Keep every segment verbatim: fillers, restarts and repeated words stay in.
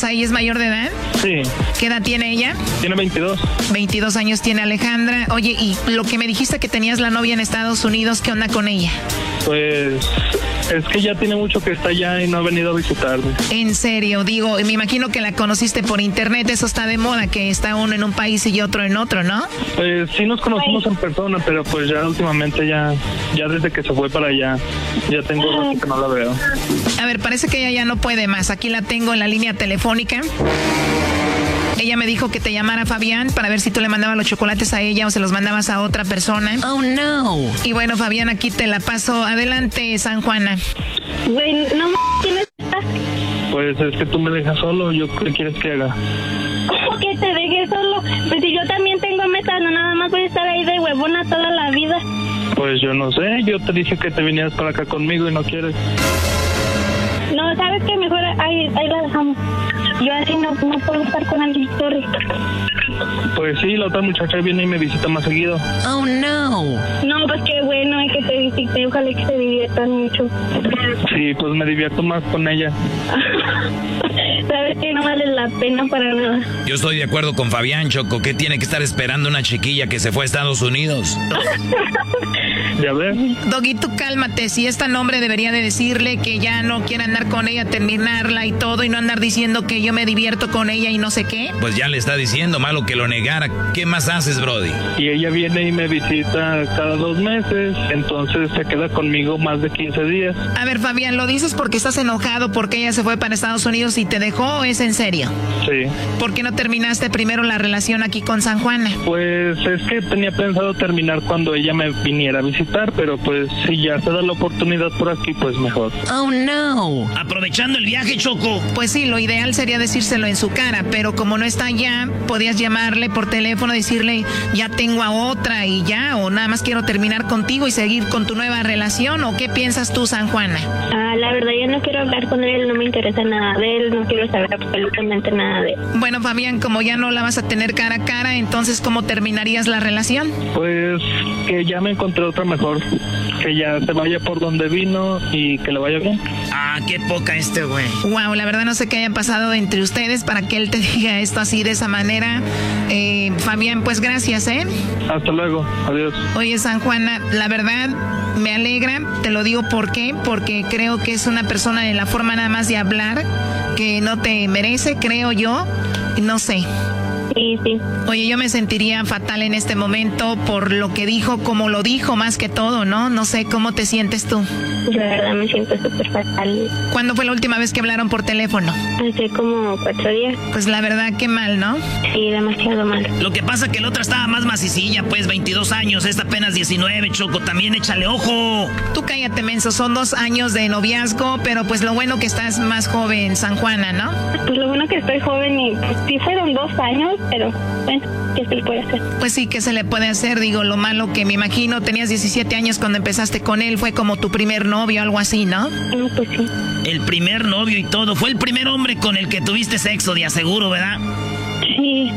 sea, ¿ella es mayor de edad? Sí. ¿Qué edad tiene ella? Tiene veintidós. veintidós años tiene Alejandra. Oye, y lo que me dijiste que tenías la novia en Estados Unidos, ¿qué onda con ella? Pues es que ya tiene mucho que está allá y no ha venido a visitarme. En serio, digo, me imagino que la conociste por internet, eso está de moda, que está uno en un país y otro en otro, ¿no? Pues sí nos conocimos en persona, pero pues ya últimamente ya, ya desde que se fue para allá, ya tengo rato que no la veo. A ver, parece que ella ya no puede más. Aquí la tengo en la línea telefónica. Ella me dijo que te llamara Fabián para ver si tú le mandabas los chocolates a ella o se los mandabas a otra persona. Oh, no. Y bueno, Fabián, aquí te la paso. Adelante, San Juana. Güey, no m***, ¿quién estás? Pues es que tú me dejas solo, ¿yo qué quieres que haga? ¿Cómo que te dejes solo? Pues si yo también tengo metas, no nada más voy a estar ahí de huevona toda la vida. Pues yo no sé, yo te dije que te vinieras para acá conmigo y no quieres. No, ¿sabes qué? Mejor ahí, ahí la dejamos. Yo así no, no puedo estar con alguien, sorry. Pues sí, la otra muchacha viene y me visita más seguido. Oh, no. No, pues qué bueno, hay que te visite, ojalá que se diviertan mucho. Sí, pues me divierto más con ella. Sabes que no vale la pena para nada. Yo estoy de acuerdo con Fabián, Choco. ¿Qué tiene que estar esperando una chiquilla que se fue a Estados Unidos? Ya ves. Doggy, tú cálmate. Si es tan hombre, debería de decirle que ya no quiere andar con ella, terminarla y todo, y no andar diciendo que yo me divierto con ella y no sé qué. Pues ya le está diciendo, malo que lo negara. ¿Qué más haces, Brody? Y ella viene y me visita cada dos meses, entonces se queda conmigo más de quince días. A ver, Fabián, ¿lo dices porque estás enojado porque ella se fue para Estados Unidos y te dejó o es en serio? Sí. ¿Por qué no terminaste primero la relación aquí con San Juana? Pues es que tenía pensado terminar cuando ella me viniera a visitar, pero pues si ya se da la oportunidad por aquí, pues mejor. Oh, no. Aprovechando el viaje, Choco. Pues sí, lo ideal sería decírselo en su cara, pero como no está allá, podías llamarle por teléfono, decirle, ya tengo a otra y ya, o nada más quiero terminar contigo y seguir con tu nueva relación, ¿o qué piensas tú, San Juana? Ah, la verdad, yo no quiero hablar con él, no me interesa nada de él, no quiero saber absolutamente nada de él. Bueno, Fabián, como ya no la vas a tener cara a cara, entonces, ¿cómo terminarías la relación? Pues que ya me encontré otra mejor, que ya se vaya por donde vino y que le vaya bien. Ah, qué poca este güey. Wow, la verdad no sé qué haya pasado entre ustedes para que él te diga esto así de esa manera. Eh, Fabián, pues gracias, ¿eh? Hasta luego, adiós. Oye, San Juana, la verdad me alegra, te lo digo por qué, porque creo que es una persona de la forma nada más de hablar que no te merece, creo yo, no sé. Sí, sí. Oye, yo me sentiría fatal en este momento por lo que dijo, como lo dijo más que todo, ¿no? No sé, ¿cómo te sientes tú? La verdad me siento súper fatal. ¿Cuándo fue la última vez que hablaron por teléfono? Hace como cuatro días. Pues la verdad, qué mal, ¿no? Sí, demasiado mal. Lo que pasa que la otra estaba más macicilla, pues veintidós años, esta apenas diecinueve, Choco, también échale ojo. Tú cállate, menso, son dos años de noviazgo, pero pues lo bueno que estás más joven, San Juana, ¿no? Pues lo bueno que estoy joven y pues, sí fueron dos años, pero bueno, ¿qué se le puede hacer? Pues sí, ¿qué se le puede hacer? Digo, lo malo que me imagino, tenías diecisiete años cuando empezaste con él, fue como tu primer novio, algo así, ¿no? No, pues sí. El primer novio y todo, fue el primer hombre con el que tuviste sexo, de aseguro, ¿verdad? Sí.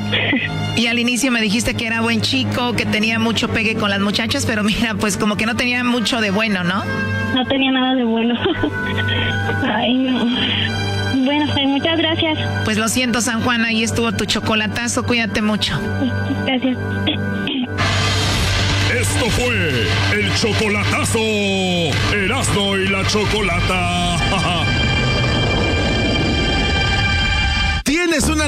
Y al inicio me dijiste que era buen chico, que tenía mucho pegue con las muchachas, pero mira, pues como que no tenía mucho de bueno, ¿no? No tenía nada de bueno. Ay, no. Bueno, pues muchas gracias. Pues lo siento, San Juan, ahí estuvo tu chocolatazo, cuídate mucho. Gracias. Esto fue el chocolatazo. Erasmo y la Chocolata. Tienes una